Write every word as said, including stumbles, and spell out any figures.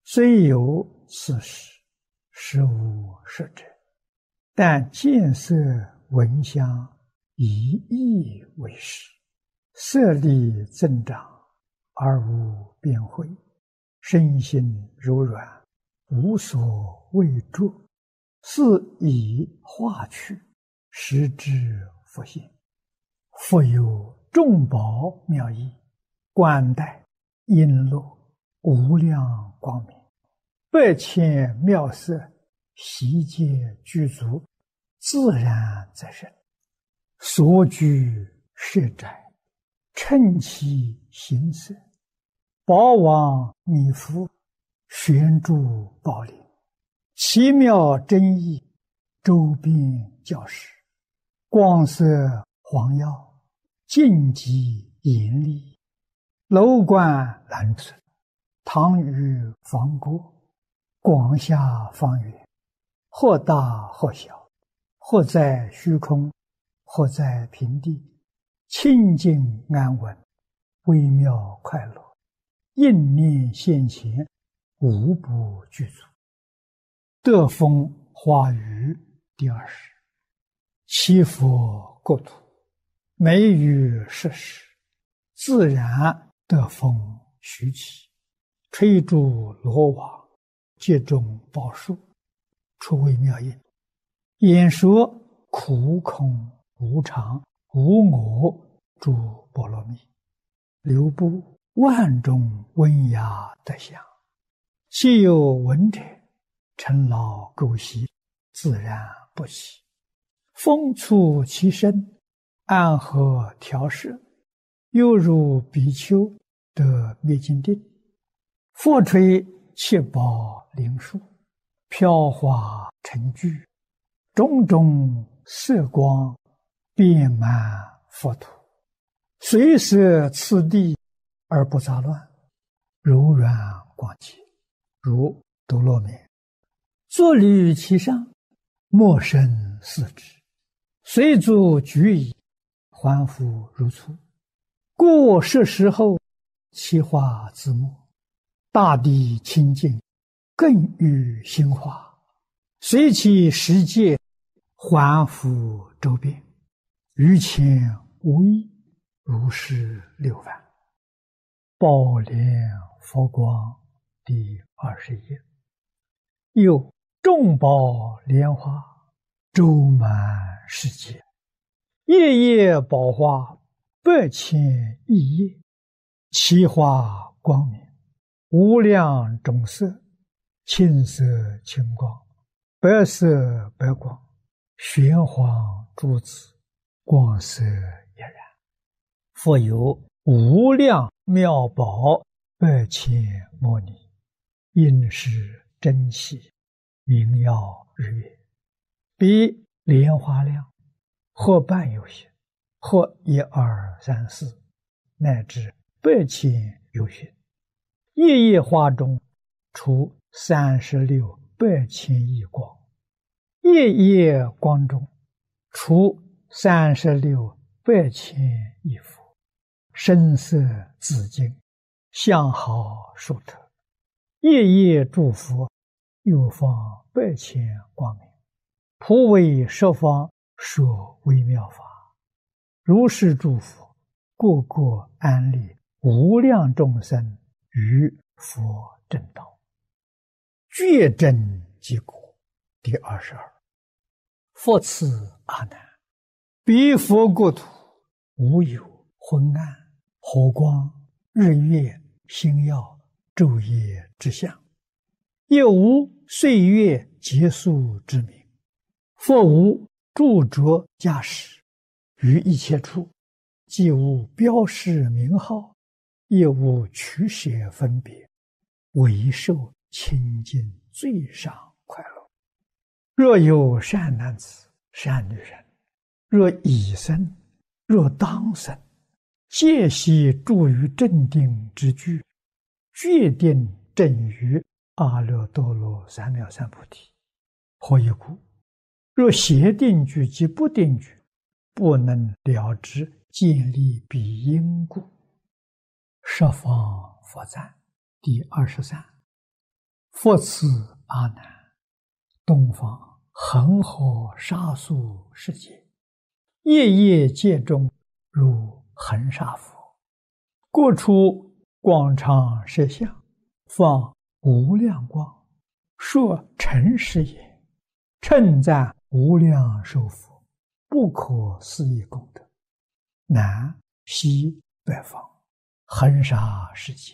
虽有此事，实无实者。但见色闻香以意为实，色力增长而无边慧，身心柔软，无所畏著，是以化去，实之复现。复有众宝妙义，冠带璎珞，无量光明，百千妙色，悉皆具足，自然在身。所居舍宅，称其形色，宝王弥覆，悬柱宝林，奇妙真义，周边教室，光色黄耀，净极严厉，楼观蓝色，堂宇方过，广厦方圆，或大或小，或在虚空，或在平地，清净安稳，微妙快乐，应念现前，无不具足。德风华语第二十。七佛国土，美于世事，自然德风徐起，吹竹罗网，接种宝树，出微妙音，演说苦空无常无我诸波罗蜜，流布万种温雅德相，其有闻者，尘劳垢习，自然不起。风促其身，安和调摄，犹如比丘得灭尽定。复吹七宝灵树，飘华成聚，种种色光，遍满佛土，随摄次第而不杂乱，柔软广洁，如多罗面。坐履其上，莫生四肢，随足举矣，还复如初。过世时后，其化自没，大地清净，更与心化，随其世界，还复周遍，于前无异，如是六番。宝莲佛光第二十页。有众宝莲花，周满世界，夜夜宝花，百千亿叶，其花光明，无量种色，青色青光，白色白光，玄黄珠子，光色俨然。复有无量妙宝，百千摩尼，应是珍稀，明耀日月，比莲花量，或半有些，或一二三四，乃至百千有些。夜夜花中，出三十六百千亿光；夜夜光中，出三十六百千亿佛。声色自净，相好殊特，夜夜诸佛，又放百千光明，普为十方说微妙法。如是诸佛，个个安立无量众生于佛正道，觉真即果。第二十二。复次阿难，彼佛国土，无有昏暗、火光、日月、星耀、昼夜之相，也无岁月结束之名，复无著着驾驶，于一切处，既无标示名号，也无取舍分别，唯受清净最上快乐。若有善男子、善女人，若已生，若当生，皆悉住于正定之具，决定正于阿耨多罗三藐三菩提。何以故？若邪定具及不定具，不能了知建立彼因故。十方佛赞第二十三。 佛此阿难，东方恒河沙数世界，夜夜界中如恒沙佛，各处广长舌相，放无量光，说诚实也，称赞无量寿佛，不可思议功德，南西北方恒沙世界，